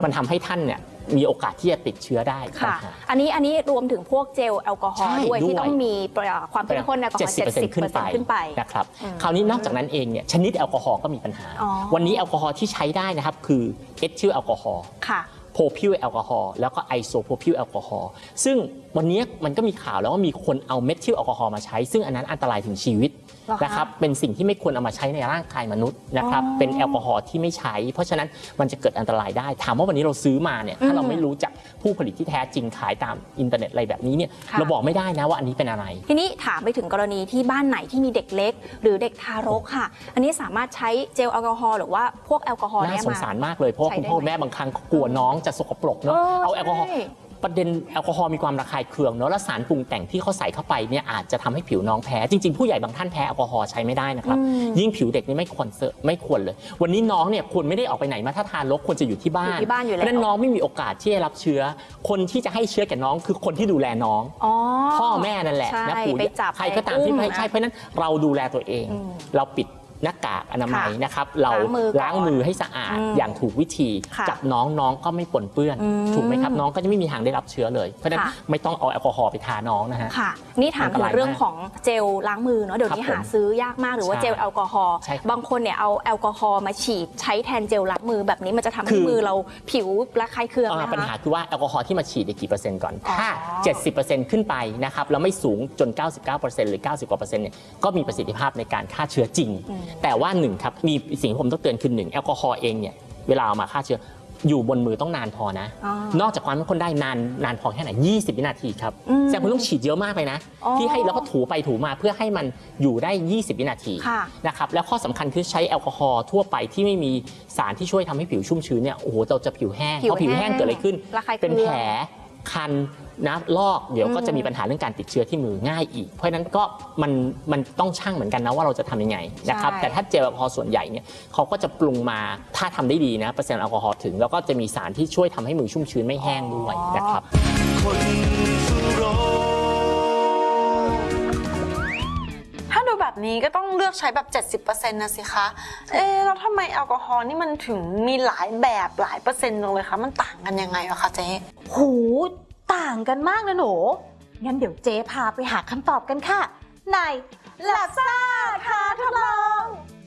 มันทำให้ท่านเนี่ยมีโอกาสที่จะติดเชื้อได้ค่ะอันนี้รวมถึงพวกเจลแอลกอฮอล์ด้วยที่ต้องมีความเข้มข้นแอลกอฮอล์70%ขึ้นไปนะครับคราวนี้นอกจากนั้นเองเนี่ยชนิดแอลกอฮอล์ก็มีปัญหาวันนี้แอลกอฮอล์ที่ใช้ได้นะครับคือเอทิลแอลกอฮอล์โพพิลแอลกอฮอล์แล้วก็ไอโซโพพิลแอลกอฮอล์ซึ่งวันนี้มันก็มีข่าวแล้วว่ามีคนเอาเมทิลแอลกอฮอล์มาใช้ซึ่งอันนั้นอันตรายถึงชีวิตนะครับเป็นสิ่งที่ไม่ควรเอามาใช้ในร่างกายมนุษย์นะครับเป็นแอลกอฮอล์ที่ไม่ใช้เพราะฉะนั้นมันจะเกิดอันตรายได้ถามว่าวันนี้เราซื้อมาเนี่ยถ้าเราไม่รู้จักผู้ผลิตที่แท้จริงขายตามอินเทอร์เน็ตอะไรแบบนี้เนี่ยเราบอกไม่ได้นะว่าอันนี้เป็นอะไรทีนี้ถามไปถึงกรณีที่บ้านไหนที่มีเด็กเล็กหรือเด็กทารกค่ะอันนี้สามารถใช้เจลแอลกอฮอล์หรือว่าพวกแอลกอฮอล์น่าสงสารมากเลยเพราะคุณพ่อแม่บางครั้งกลัวน้องจะสกปรกเนาะเอาแอลกอฮอล์ประเด็นแอลกอฮอล์มีความระคายเคืองเนาะและสารปรุงแต่งที่เขาใส่เข้าไปเนี่ยอาจจะทำให้ผิวน้องแพ้จริงๆผู้ใหญ่บางท่านแพ้แอลกอฮอล์ใช้ไม่ได้นะครับยิ่งผิวเด็กนี่ไม่ควรเลยวันนี้น้องเนี่ยควรไม่ได้ออกไปไหนมาถ้าทารกควรจะอยู่ที่บ้านเพราะนั้นน้องไม่มีโอกาสที่จะรับเชื้อคนที่จะให้เชื้อแก่น้องคือคนที่ดูแลน้องพ่อแม่นั่นแหละนะปู่ใครก็ตามที่ไม่ใช่เพราะนั้นเราดูแลตัวเองเราปิดหน้ากากอนามัยนะครับเราล้างมือให้สะอาดอย่างถูกวิธีจับน้องก็ไม่ปนเปื้อนถูกไหมครับน้องก็จะไม่มีทางได้รับเชื้อเลยเพราะฉะนั้นไม่ต้องเอาแอลกอฮอล์ไปทาน้องนะฮะนี่ถามถึงเรื่องของเจลล้างมือเนาะเดี๋ยวนี้หาซื้อยากมากหรือว่าเจลแอลกอฮอล์บางคนเนี่ยเอาแอลกอฮอล์มาฉีดใช้แทนเจลล้างมือแบบนี้มันจะทำให้มือเราผิวระคายเคืองปัญหาคือว่าแอลกอฮอล์ที่มาฉีดกี่เปอร์เซ็นต์ก่อนถ้า 70% ขึ้นไปนะครับแล้วไม่สูงจน 99% หรือ 90% กว่าเนี่ยก็มีประสิทธิภาพในการฆ่าเชื้อจริงแต่ว่า1ครับมีสิ่งที่ผมต้องเตือนคือ1แอลกอฮอล์เองเนี่ยเวลาเอามาฆ่าเชื้ออยู่บนมือต้องนานพอนะนอกจากความเข้มข้นได้นานพอแค่ไหน20 วินาทีครับแต่คุณต้องฉีดเยอะมากเลยนะที่ให้แล้วก็ถูไปถูมาเพื่อให้มันอยู่ได้20 วินาทีนะครับแล้วข้อสำคัญคือใช้แอลกอฮอล์ทั่วไปที่ไม่มีสารที่ช่วยทำให้ผิวชุ่มชื้นเนี่ยโอ้โหเราจะผิวแห้งพอผิวแห้งเกิดอะไรขึ้นเป็นแผลคันนะลอกเดี๋ยวก็จะมีปัญหาเรื่องการติดเชื้อที่มือง่ายอีกเพราะฉะนั้นก็มันต้องชั่งเหมือนกันนะว่าเราจะทำยังไงนะครับแต่ถ้าเจลแอลกอฮอล์ส่วนใหญ่เนี่ยเขาก็จะปรุงมาถ้าทำได้ดีนะเปอร์เซ็นต์แอลกอฮอล์ถึงแล้วก็จะมีสารที่ช่วยทำให้มือชุ่มชื้นไม่แห้งด้วยนะครับถ้าดูแบบนี้ก็ต้องเลือกใช้แบบ 70% นะสิคะแล้วทำไมแอลกอฮอล์นี่มันถึงมีหลายแบบหลายเปอร์เซ็นต์เลยคะมันต่างกันยังไงอะคะเจ๊หูต่างกันมากนะหนูงั้นเดี๋ยวเจ๊พาไปหาคำตอบกันค่ะในลาซ่าท้าทดลอง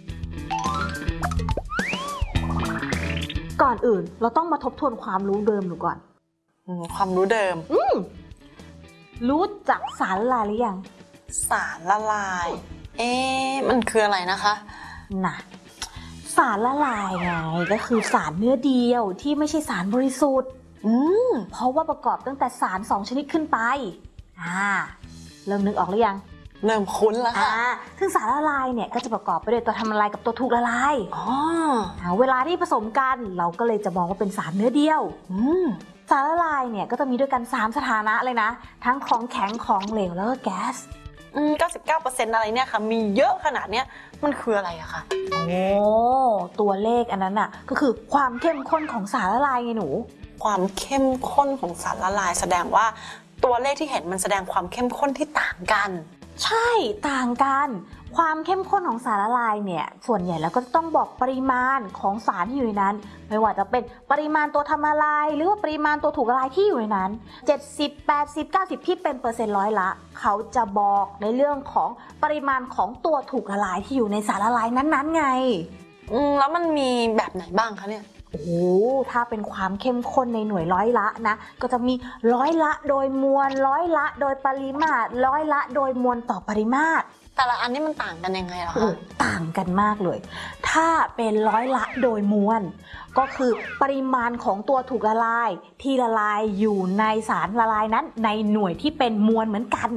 ก่อนอื่นเราต้องมาทบทวนความรู้เดิมหนูก่อนความรู้เดิมรู้จักสารละลายหรือยังสารละลายมันคืออะไรนะคะน่ะสารละลายไงก็คือสารเนื้อเดียวที่ไม่ใช่สารบริสุทธิ์เพราะว่าประกอบตั้งแต่สาร2 ชนิดขึ้นไปเริ่มนึกออกหรือยังเริ่มคุ้นแล้วค่ะซึ่งสารละลายเนี่ยก็จะประกอบไปด้วยตัวทำละลายกับตัวถูกละลายเวลาที่ผสมกันเราก็เลยจะมองว่าเป็นสารเนื้อเดียวสารละลายเนี่ยก็จะมีด้วยกัน3 สถานะเลยนะทั้งของแข็งของเหลวแล้วก็แก๊ส 99% อะไรเนี่ยค่ะมีเยอะขนาดเนี้ยมันคืออะไรอะคะตัวเลขอันนั้นอะก็คือความเข้มข้นของสารละลายไงหนูความเข้มข้นของสารละลายแสดงว่าตัวเลขที่เห็นมันแสดงความเข้มข้นที่ต่างกันใช่ต่างกันความเข้มข้นของสารละลายเนี่ยส่วนใหญ่แล้วก็ต้องบอกปริมาณของสารที่อยู่ในนั้นไม่ว่าจะเป็นปริมาณตัวทำละลายหรือว่าปริมาณตัวถูกละลายที่อยู่ในนั้น70 80 90ที่เป็นเปอร์เซ็นต์ร้อยละเขาจะบอกในเรื่องของปริมาณของตัวถูกละลายที่อยู่ในสารละลายนั้นๆไงแล้วมันมีแบบไหนบ้างคะเนี่ยถ้าเป็นความเข้มข้นในหน่วยร้อยละนะก็จะมีร้อยละโดยมวลร้อยละโดยปริมาตรร้อยละโดยมวลต่อปริมาตรแต่ละอันนี้มันต่างกันยังไงล่ะคะต่างกันมากเลยถ้าเป็นร้อยละโดยมวลก็คือปริมาณของตัวถูกละลายที่ละลายอยู่ในสารละลายนั้นในหน่วยที่เป็นมวลเหมือนกัน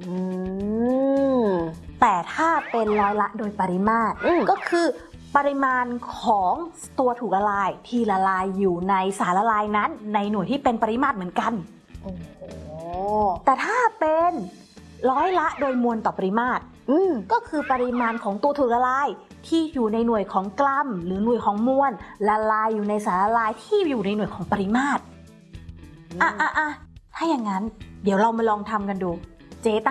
แต่ถ้าเป็นร้อยละโดยปริมาตรก็คือปริมาณของตัวถูกละลายที่ละลายอยู่ในสารละลายนั้นในหน่วยที่เป็นปริมาตรเหมือนกันแต่ถ้าเป็นร้อยละโดยมวลต่อปริมาตรก็คือปริมาณของตัวถูกละลายที่อยู่ในหน่วยของกรัมหรือหน่วยของมวลละลายอยู่ในสารละลายที่อยู่ในหน่วยของปริมาตรถ้าอย่างนั้นเดี๋ยวเรามาลองทำกันดูเจ๊